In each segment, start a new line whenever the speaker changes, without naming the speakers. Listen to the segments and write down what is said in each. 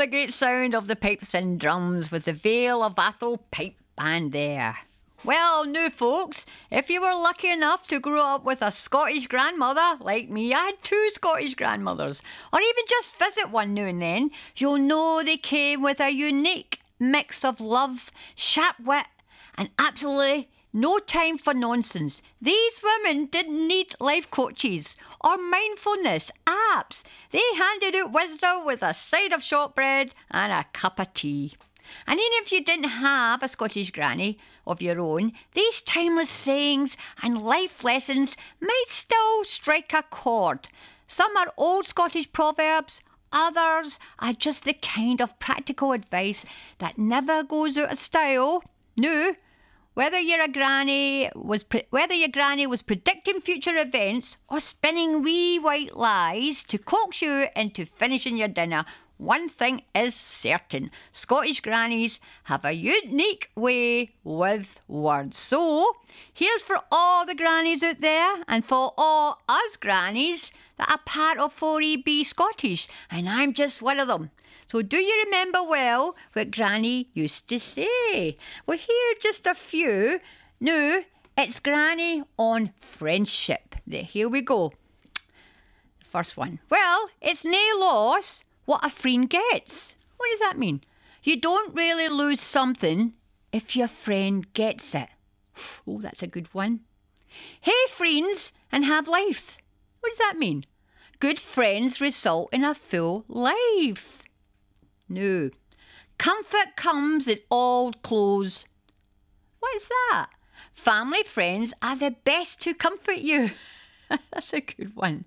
the great sound of the pipes and drums with the Vale of Atholl Pipe Band there. Well, now folks, if you were lucky enough to grow up with a Scottish grandmother, like me, I had 2 Scottish grandmothers, or even just visit one now and then, you'll know they came with a unique mix of love, sharp wit, and absolutely no time for nonsense. These women didn't need life coaches or mindfulness apps. They handed out wisdom with a side of shortbread and a cup of tea. And even if you didn't have a Scottish granny of your own, these timeless sayings and life lessons might still strike a chord. Some are old Scottish proverbs, others are just the kind of practical advice that never goes out of style. Now, whether your granny was predicting future events or spinning wee white lies to coax you into finishing your dinner, one thing is certain: Scottish grannies have a unique way with words. So, here's for all the grannies out there and for all us grannies that are part of 4EB Scottish, and I'm just one of them. So do you remember well what Granny used to say? Well, here are just a few. Now, it's Granny on friendship. Here we go. First one. Well, it's nae loss what a friend gets. What does that mean? You don't really lose something if your friend gets it. Oh, that's a good one. Hey, friends, and have life. What does that mean? Good friends result in a full life. No. Comfort comes in old clothes. What is that? Family friends are the best to comfort you. That's a good one.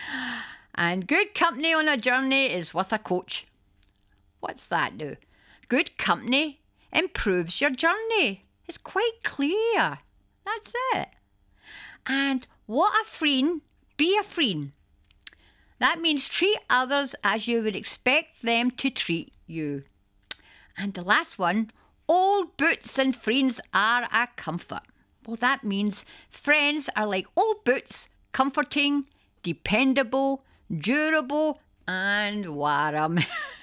And good company on a journey is worth a coach. What's that now? Good company improves your journey. It's quite clear. That's it. And what a friend, be a friend. That means treat others as you would expect them to treat you. And the last one, old boots and friends are a comfort. Well, that means friends are like old boots, comforting, dependable, durable, and warm.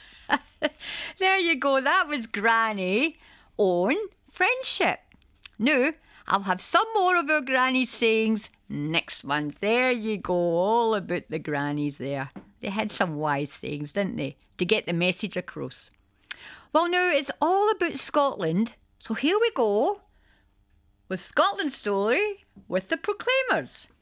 There you go. That was Granny on friendship. Now, I'll have some more of our Granny sayings next month. There you go, all about the grannies there. They had some wise sayings, didn't they, to get the message across. Well, now it's all about Scotland, so here we go with Scotland's story with the Proclaimers.